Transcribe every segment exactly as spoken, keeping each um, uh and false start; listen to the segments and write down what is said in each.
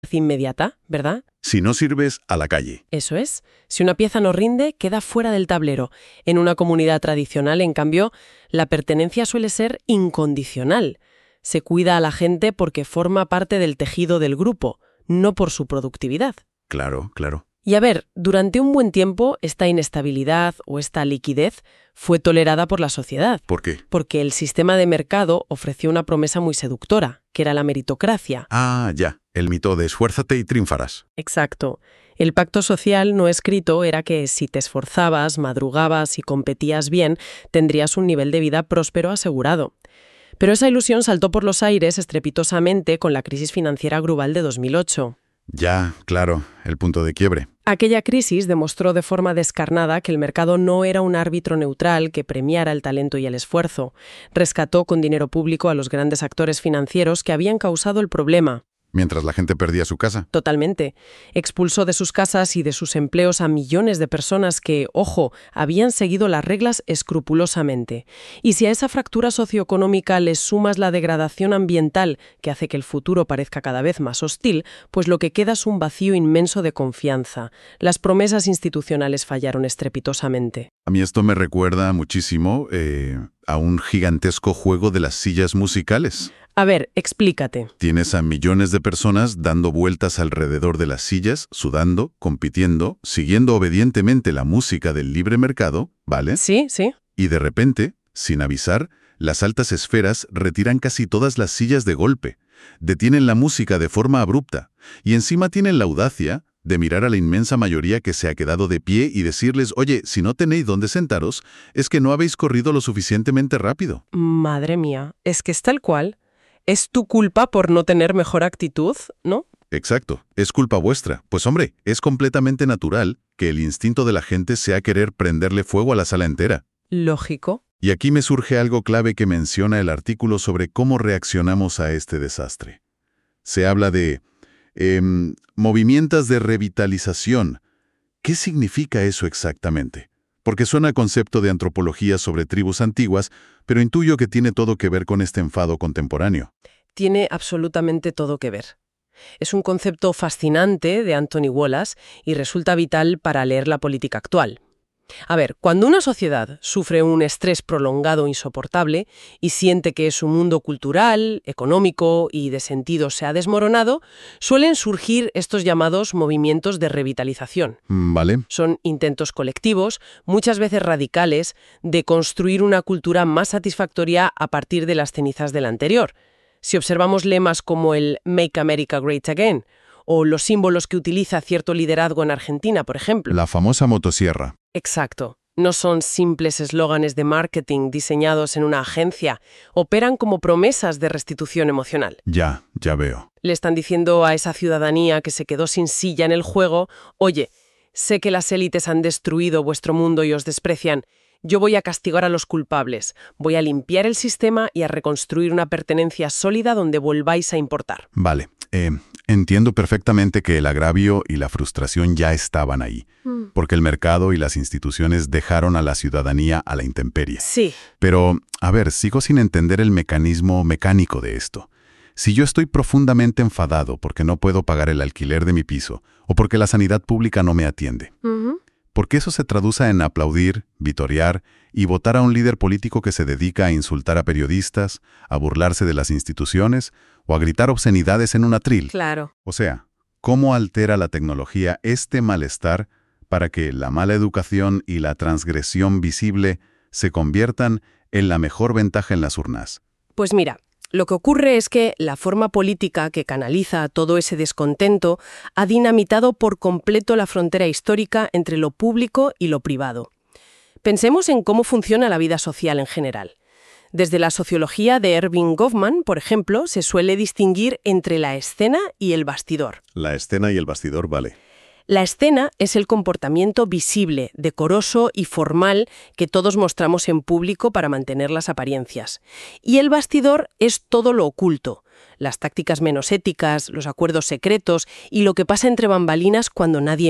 inmediata, ¿verdad? Si no sirves, a la calle. Eso es. Si una pieza no rinde, queda fuera del tablero. En una comunidad tradicional, en cambio, la pertenencia suele ser incondicional. Se cuida a la gente porque forma parte del tejido del grupo, no por su productividad. Claro, claro. Y a ver, durante un buen tiempo, esta inestabilidad o esta liquidez fue tolerada por la sociedad. ¿Por qué? Porque el sistema de mercado ofreció una promesa muy seductora, que era la meritocracia. Ah, ya. El mito de esfuérzate y triunfarás. Exacto. El pacto social no escrito era que si te esforzabas, madrugabas y competías bien, tendrías un nivel de vida próspero asegurado. Pero esa ilusión saltó por los aires estrepitosamente con la crisis financiera global de dos mil ocho. Ya, claro, el punto de quiebre. Aquella crisis demostró de forma descarnada que el mercado no era un árbitro neutral que premiara el talento y el esfuerzo. Rescató con dinero público a los grandes actores financieros que habían causado el problema. Mientras la gente perdía su casa. Totalmente. Expulsó de sus casas y de sus empleos a millones de personas que, ojo, habían seguido las reglas escrupulosamente. Y si a esa fractura socioeconómica les sumas la degradación ambiental que hace que el futuro parezca cada vez más hostil, pues lo que queda es un vacío inmenso de confianza. Las promesas institucionales fallaron estrepitosamente. A mí esto me recuerda muchísimo eh, a un gigantesco juego de las sillas musicales. A ver, explícate. Tienes a millones de personas dando vueltas alrededor de las sillas, sudando, compitiendo, siguiendo obedientemente la música del libre mercado, ¿vale? Sí, sí. Y de repente, sin avisar, las altas esferas retiran casi todas las sillas de golpe, detienen la música de forma abrupta, y encima tienen la audacia de mirar a la inmensa mayoría que se ha quedado de pie y decirles, oye, si no tenéis dónde sentaros, es que no habéis corrido lo suficientemente rápido. Madre mía, es que es tal cual. Es tu culpa por no tener mejor actitud, ¿no? Exacto, es culpa vuestra. Pues hombre, es completamente natural que el instinto de la gente sea querer prenderle fuego a la sala entera. Lógico. Y aquí me surge algo clave que menciona el artículo sobre cómo reaccionamos a este desastre. Se habla de eh, movimientos de revitalización. ¿Qué significa eso exactamente? Porque suena a concepto de antropología sobre tribus antiguas, pero intuyo que tiene todo que ver con este enfado contemporáneo. Tiene absolutamente todo que ver. Es un concepto fascinante de Anthony Wallace y resulta vital para leer la política actual. A ver, cuando una sociedad sufre un estrés prolongado insoportable y siente que su mundo cultural, económico y de sentido se ha desmoronado, suelen surgir estos llamados movimientos de revitalización. Vale. Son intentos colectivos, muchas veces radicales, de construir una cultura más satisfactoria a partir de las cenizas de la anterior. Si observamos lemas como el Make America Great Again o los símbolos que utiliza cierto liderazgo en Argentina, por ejemplo. La famosa motosierra. Exacto. No son simples eslóganes de marketing diseñados en una agencia. Operan como promesas de restitución emocional. Ya, ya veo. Le están diciendo a esa ciudadanía que se quedó sin silla en el juego, oye, sé que las élites han destruido vuestro mundo y os desprecian. Yo voy a castigar a los culpables. Voy a limpiar el sistema y a reconstruir una pertenencia sólida donde volváis a importar. Vale. Eh, entiendo perfectamente que el agravio y la frustración ya estaban ahí, mm. porque el mercado y las instituciones dejaron a la ciudadanía a la intemperie. Sí. Pero, a ver, sigo sin entender el mecanismo mecánico de esto. Si yo estoy profundamente enfadado porque no puedo pagar el alquiler de mi piso o porque la sanidad pública no me atiende, Uh-huh. ¿por qué eso se traduce en aplaudir, vitorear y votar a un líder político que se dedica a insultar a periodistas, a burlarse de las instituciones o a gritar obscenidades en un atril? Claro. O sea, ¿cómo altera la tecnología este malestar para que la mala educación y la transgresión visible se conviertan en la mejor ventaja en las urnas? Pues mira, lo que ocurre es que la forma política que canaliza todo ese descontento ha dinamitado por completo la frontera histórica entre lo público y lo privado. Pensemos en cómo funciona la vida social en general. Desde la sociología de Erving Goffman, por ejemplo, se suele distinguir entre la escena y el bastidor. La escena y el bastidor, vale. La escena es el comportamiento visible, decoroso y formal que todos mostramos en público para mantener las apariencias. Y el bastidor es todo lo oculto, las tácticas menos éticas, los acuerdos secretos y lo que pasa entre bambalinas cuando nadie mira.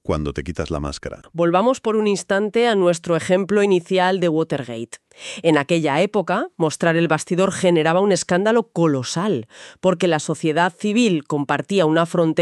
cuando te quitas la máscara. Volvamos por un instante a nuestro ejemplo inicial de Watergate. En aquella época, mostrar el bastidor generaba un escándalo colosal, porque la sociedad civil compartía una frontera